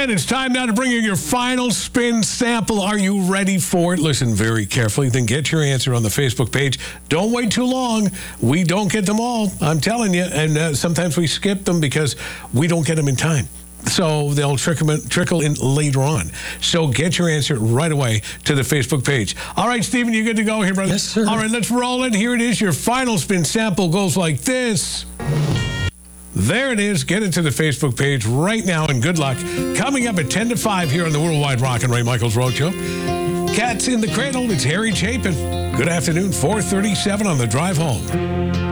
And it's time now to bring you your final spin sample. Are you ready for it? Listen very carefully, then get your answer on the Facebook page. Don't wait too long. We don't get them all, I'm telling you. And sometimes we skip them because we don't get them in time. So they'll trickle in later on. So get your answer right away to the Facebook page. All right, Stephen, you good to go here, brother? Yes, sir. All right, let's roll it. Here it is. Your final spin sample goes like this. There it is. Get it to the Facebook page right now, and good luck. Coming up at 10 to 5 here on the Worldwide Rock and Ray Michaels Roadshow. Cats in the Cradle. It's Harry Chapin. Good afternoon. 4:37 on the drive home.